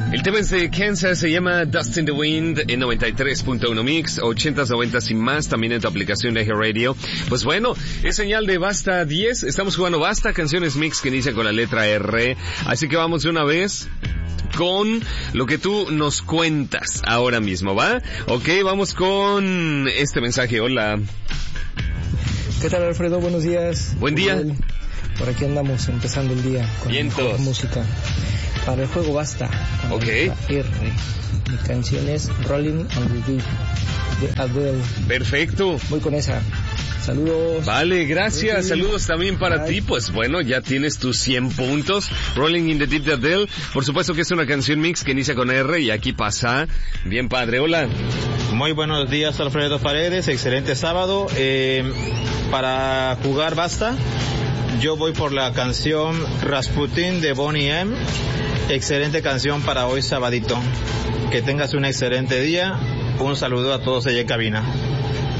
El tema es de Kansas, se llama Dust in the Wind en 93.1 Mix, 80s, 90s y más, también en tu aplicación de Eje Radio. Pues bueno, es señal de Basta 10, estamos jugando Basta, canciones mix que inician con la letra R, así que vamos de una vez con lo que tú nos cuentas ahora mismo, ¿va? Ok, vamos con este mensaje. Hola. ¿Qué tal, Alfredo? Buenos días. Buen día. Por aquí andamos empezando el día con Vientos. Música. Para el juego Basta. Ok. R. Mi canción es Rolling on the Deep de Adele. Perfecto. Voy con esa. Saludos. Vale, gracias. Sí. Saludos también para ti. Pues bueno, ya tienes tus 100 puntos. Rolling in the Deep de Adele. Por supuesto que es una canción mix que inicia con R y aquí pasa. Bien padre. Hola. Muy buenos días, Alfredo Paredes. Excelente sábado. Para jugar Basta, yo voy por la canción Rasputin de Boney M. Excelente canción para hoy sabadito. Que tengas un excelente día. Un saludo a todos allá en cabina.